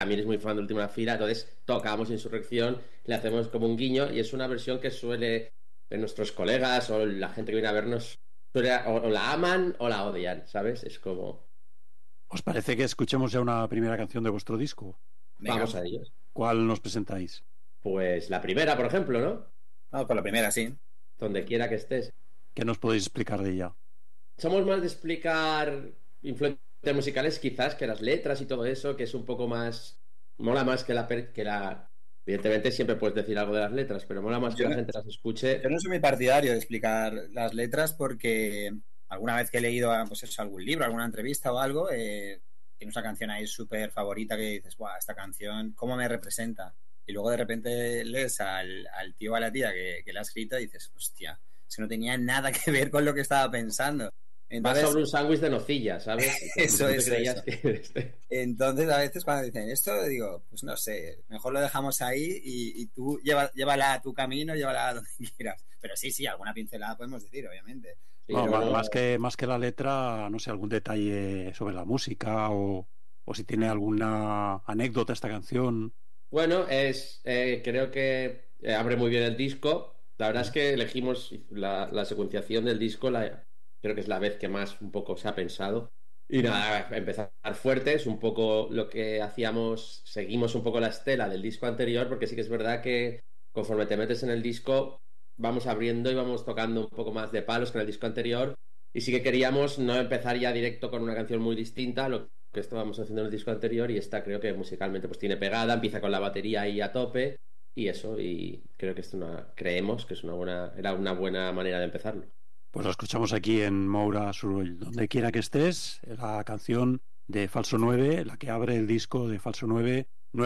también es muy fan de Última Fila, entonces tocamos Insurrección, le hacemos como un guiño y es una versión que suele nuestros colegas o la gente que viene a vernos o la aman o la odian, ¿sabes? Es como... ¿Os parece que escuchemos ya una primera canción de vuestro disco? Venga, Vamos a ellos. ¿Cuál nos presentáis? Pues la primera, por ejemplo, ¿no? vamos por la primera, sí. Donde quiera que estés. ¿Qué nos podéis explicar de ella? Somos más de explicar influencias musicales quizás que las letras y todo eso, que es un poco más... Mola más que la... Evidentemente siempre puedes decir algo de las letras, pero mola más que Yo la no- gente las escuche. Yo no soy muy partidario de explicar las letras porque alguna vez que he leído pues eso, algún libro, alguna entrevista o algo, tienes una canción ahí súper favorita que dices, guau, esta canción, ¿cómo me representa? Y luego de repente lees al tío o a la tía que la ha escrito y dices, hostia, es que no tenía nada que ver con lo que estaba pensando. Vas Entonces, sobre un sándwich de nocilla, ¿sabes? Eso, Tú te eso, creías eso. que... entonces a veces cuando dicen esto, digo, pues no sé, mejor lo dejamos ahí y tú llévala a tu camino, llévala a donde quieras. Pero sí, alguna pincelada podemos decir, obviamente. Sí, No, pero no- más que la letra, no sé, algún detalle sobre la música o si tiene alguna anécdota esta canción. Bueno, creo que abre muy bien el disco. La verdad es que elegimos la secuenciación del disco, creo que es la vez que más un poco se ha pensado. Y nada, empezar fuerte es un poco lo que hacíamos, seguimos un poco la estela del disco anterior, porque sí que es verdad que conforme te metes en el disco, vamos abriendo y vamos tocando un poco más de palos que en el disco anterior. Y sí que queríamos no empezar ya directo con una canción muy distinta a lo que estábamos haciendo en el disco anterior, y esta creo que musicalmente pues tiene pegada, empieza con la batería ahí a tope y eso, y creo que creemos que era una buena manera de empezarlo. Pues lo escuchamos aquí en Moura Surull. Donde quiera que estés, la canción de Falso 9, la que abre el disco de Falso 9,